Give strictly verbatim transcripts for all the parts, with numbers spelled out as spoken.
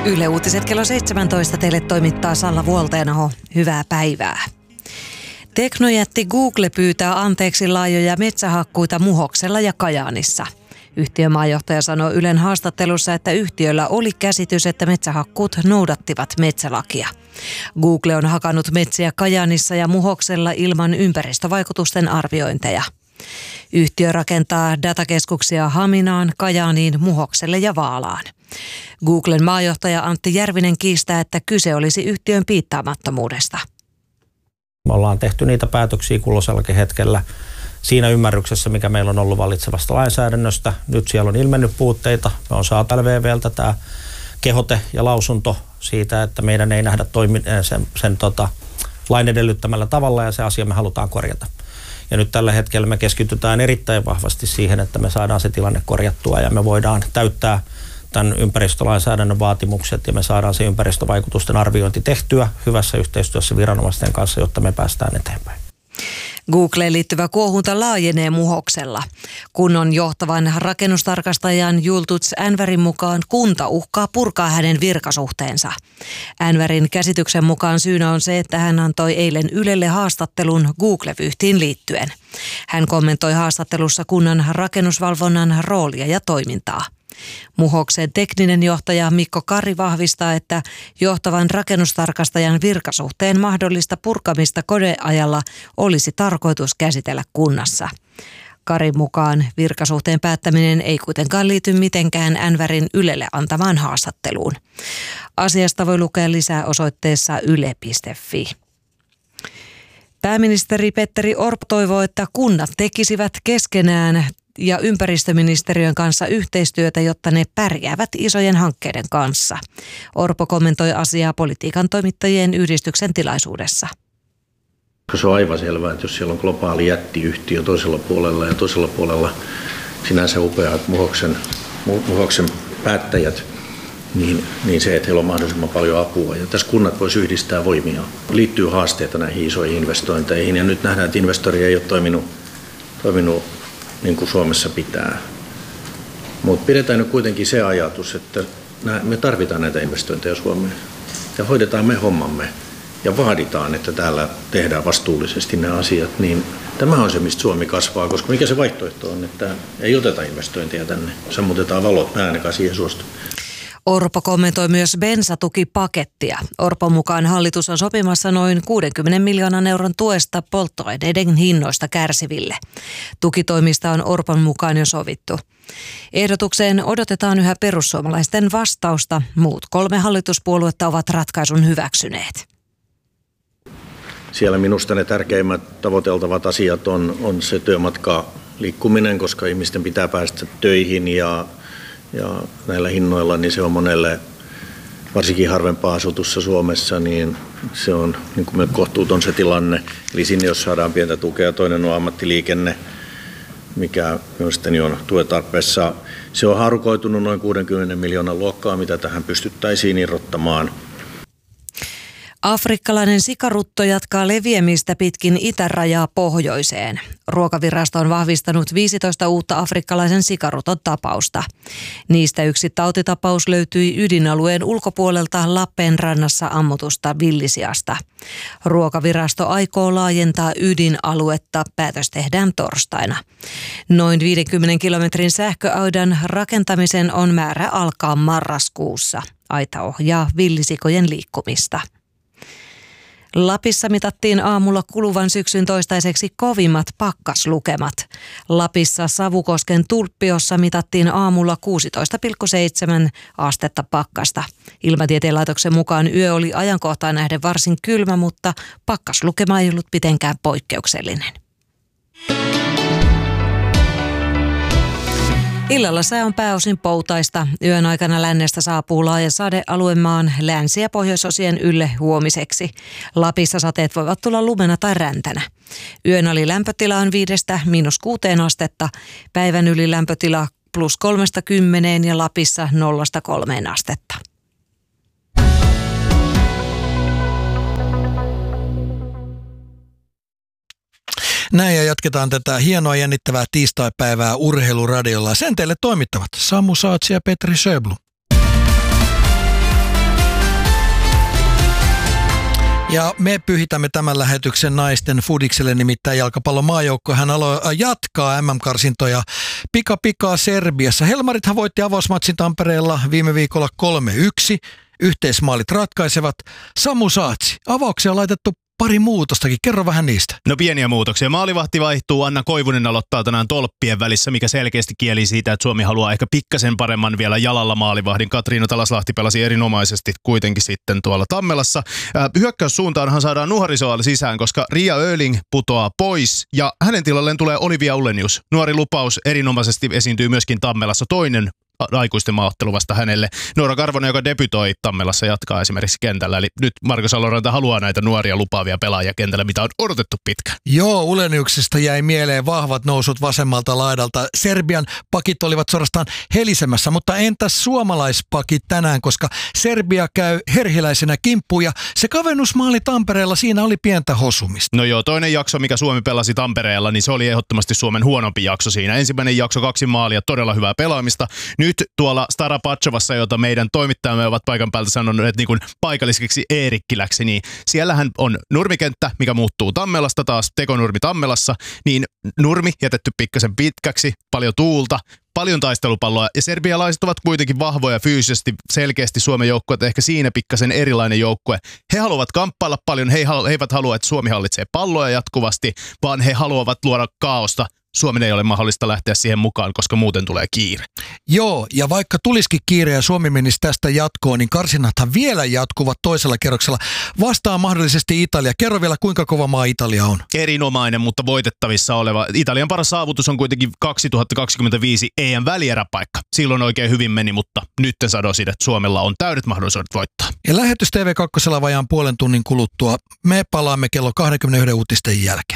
Yle Uutiset kello seitsemäntoista teille toimittaa Salla Vuolteenaho. Hyvää päivää. Teknojätti Google pyytää anteeksi laajoja metsähakkuita Muhoksella ja Kajaanissa. Yhtiön maajohtaja sanoi Ylen haastattelussa, että yhtiöllä oli käsitys, että metsähakkuut noudattivat metsälakia. Google on hakannut metsiä Kajaanissa ja Muhoksella ilman ympäristövaikutusten arviointeja. Yhtiö rakentaa datakeskuksia Haminaan, Kajaaniin, Muhokselle ja Vaalaan. Googlen maajohtaja Antti Järvinen kiistää, että kyse olisi yhtiön piittaamattomuudesta. Me ollaan tehty niitä päätöksiä kulloisellakin hetkellä siinä ymmärryksessä, mikä meillä on ollut vallitsevasta lainsäädännöstä. Nyt siellä on ilmennyt puutteita. Me on saatu L V V:ltä tämä kehote ja lausunto siitä, että meidän ei nähdä toimi, sen, sen tota, lain edellyttämällä tavalla ja se asia me halutaan korjata. Ja nyt tällä hetkellä me keskitytään erittäin vahvasti siihen, että me saadaan se tilanne korjattua ja me voidaan täyttää tämän ympäristölainsäädännön vaatimukset ja me saadaan se ympäristövaikutusten arviointi tehtyä hyvässä yhteistyössä viranomaisten kanssa, jotta me päästään eteenpäin. Googleen liittyvä kuohunta laajenee Muhoksella. Kunnon johtavan rakennustarkastajan Jultuts Enverin mukaan kunta uhkaa purkaa hänen virkasuhteensa. Enverin käsityksen mukaan syynä on se, että hän antoi eilen Ylelle haastattelun Google-vyyhtiin liittyen. Hän kommentoi haastattelussa kunnan rakennusvalvonnan roolia ja toimintaa. Muhoksen tekninen johtaja Mikko Kari vahvistaa, että johtavan rakennustarkastajan virkasuhteen mahdollista purkamista koneajalla olisi tarkoitus käsitellä kunnassa. Karin mukaan virkasuhteen päättäminen ei kuitenkaan liity mitenkään Enverin Ylelle antamaan haastatteluun. Asiasta voi lukea lisää osoitteessa yle piste fi. Pääministeri Petteri Orpo toivoo, että kunnat tekisivät keskenään ja ympäristöministeriön kanssa yhteistyötä, jotta ne pärjäävät isojen hankkeiden kanssa. Orpo kommentoi asiaa politiikan toimittajien yhdistyksen tilaisuudessa. Se on aivan selvää, että jos siellä on globaali jättiyhtiö toisella puolella ja toisella puolella sinänsä upeat Muhoksen, Muhoksen päättäjät, niin, niin se, että heillä on mahdollisimman paljon apua. Ja tässä kunnat voisi yhdistää voimia. Liittyy haasteita näihin isoihin investointeihin ja nyt nähdään, että investori ei ole toiminut, toiminut niin kuin Suomessa pitää. Mutta pidetään nyt kuitenkin se ajatus, että me tarvitaan näitä investointeja Suomeen ja hoidetaan me hommamme ja vaaditaan, että täällä tehdään vastuullisesti nämä asiat, niin tämä on se, mistä Suomi kasvaa, koska mikä se vaihtoehto on, että ei oteta investointeja tänne, sammutetaan valot, mä ainakaan siihen suostu. Orpo kommentoi myös bensatukipakettia. Orpon mukaan hallitus on sopimassa noin kuudenkymmenen miljoonan euron tuesta polttoaineiden hinnoista kärsiville. Tukitoimista on Orpon mukaan jo sovittu. Ehdotukseen odotetaan yhä perussuomalaisten vastausta. Muut kolme hallituspuoluetta ovat ratkaisun hyväksyneet. Siellä minusta ne tärkeimmät tavoiteltavat asiat on, on se työmatka liikkuminen, koska ihmisten pitää päästä töihin ja Ja näillä hinnoilla niin se on monelle, varsinkin harvempaa asutussa Suomessa, niin se on niin kuin kohtuuton se tilanne. Eli sinne jos saadaan pientä tukea, toinen on ammattiliikenne, mikä mielestäni on tuen tarpeessa. Se on haarukoitunut noin kuudenkymmenen miljoonan luokkaa, mitä tähän pystyttäisiin irrottamaan. Afrikkalainen sikarutto jatkaa leviämistä pitkin itärajaa pohjoiseen. Ruokavirasto on vahvistanut viisitoista uutta afrikkalaisen sikaruton tapausta. Niistä yksi tautitapaus löytyi ydinalueen ulkopuolelta Lappeenrannassa ammutusta villisiasta. Ruokavirasto aikoo laajentaa ydinaluetta. Päätös tehdään torstaina. Noin viidenkymmenen kilometrin sähköaidan rakentamisen on määrä alkaa marraskuussa. Aita ohjaa villisikojen liikkumista. Lapissa mitattiin aamulla kuluvan syksyn toistaiseksi kovimmat pakkaslukemat. Lapissa Savukosken Tulppiossa mitattiin aamulla kuusitoista pilkku seitsemän astetta pakkasta. Ilmatieteen laitoksen mukaan yö oli ajankohtaan nähden varsin kylmä, mutta pakkaslukema ei ollut mitenkään poikkeuksellinen. Illalla sää on pääosin poutaista. Yön aikana lännestä saapuu laaja sadealue maan länsi- ja pohjoisosien ylle huomiseksi. Lapissa sateet voivat tulla lumena tai räntänä. Yön ali lämpötila on viidestä miinus kuuteen astetta. Päivän yli lämpötila plus kolmesta kymmeneen ja Lapissa nollasta kolmeen astetta. Näin ja jatketaan tätä hienoa jännittävää tiistaipäivää Urheiluradiolla. Sen teille toimittavat Samu Saatsi ja Petri Söblum. Ja me pyhitämme tämän lähetyksen naisten fudikselle, nimittäin jalkapallon maajoukko. Hän alo- jatkaa M M-karsintoja pika pikaa Serbiassa. Helmarithan voitti avausmatsin Tampereella viime viikolla kolme yksi. Yhteismaalit ratkaisevat. Samu Saatsi, avaukseen on laitettu pari muutostakin. Kerro vähän niistä. No pieniä muutoksia. Maalivahti vaihtuu. Anna Koivunen aloittaa tänään tolppien välissä, mikä selkeästi kieli siitä, että Suomi haluaa ehkä pikkasen paremman vielä jalalla maalivahdin. Katriina Talaslahti pelasi erinomaisesti kuitenkin sitten tuolla Tammelassa. Äh, hyökkäyssuuntaanhan saadaan Nuharisoal sisään, koska Ria Öling putoaa pois ja hänen tilalleen tulee Olivia Ullenius. Nuori lupaus erinomaisesti esiintyy myöskin Tammelassa. Toinen aikuisten maaottelu vasta hänelle. Noora Karvonen, joka debytoi Tammelassa, jatkaa esimerkiksi kentällä. Eli nyt Marko Saloranta haluaa näitä nuoria lupaavia pelaajia kentällä, mitä on odotettu pitkään. Joo, Uleniuksesta jäi mieleen vahvat nousut vasemmalta laidalta. Serbian pakit olivat suorastaan helisemässä, mutta entäs suomalaispakit tänään, koska Serbia käy herhiläisenä kimppuun ja se kavennusmaali Tampereella, siinä oli pientä hosumista. No joo, toinen jakso, mikä Suomi pelasi Tampereella, niin se oli ehdottomasti Suomen huonompi jakso siinä. Ensimmäinen jakso, kaksi maalia, todella hyvää pelaamista. Nyt tuolla Starapachovassa, jota meidän toimittajamme ovat paikan päältä sanoneet niin kuin paikalliseksi Eerikkiläksi, niin siellähän on nurmikenttä, mikä muuttuu Tammelasta taas, tekonurmi Tammelassa, niin nurmi jätetty pikkasen pitkäksi, paljon tuulta, paljon taistelupalloa, ja serbialaiset ovat kuitenkin vahvoja fyysisesti, selkeästi Suomen joukkueet, ehkä siinä pikkasen erilainen joukkue. He haluavat kamppailla paljon, he eivät halua, että Suomi hallitsee palloja jatkuvasti, vaan he haluavat luoda kaaosta. Suomen ei ole mahdollista lähteä siihen mukaan, koska muuten tulee kiire. Joo, ja vaikka tulisikin kiire ja Suomi menisi tästä jatkoon, niin karsinnathan vielä jatkuvat toisella kerroksella. Vastaa mahdollisesti Italia. Kerro vielä, kuinka kova maa Italia on. Erinomainen, mutta voitettavissa oleva. Italian paras saavutus on kuitenkin kaksituhattakaksikymmentäviisi E M-välieräpaikka. Silloin oikein hyvin meni, mutta nyt sadosin, että Suomella on täydet mahdollisuudet voittaa. Ja lähetys T V kaksi vajaan puolen tunnin kuluttua. Me palaamme kello kaksikymmentäyksi uutisten jälkeen.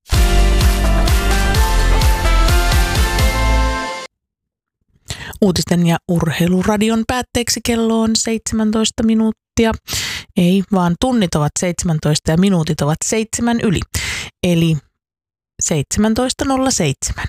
Uutisten ja urheiluradion päätteeksi kello on seitsemäntoista minuuttia. Ei, vaan tunnit ovat seitsemäntoista ja minuutit ovat seitsemän yli. Eli seitsemäntoista nolla seitsemän.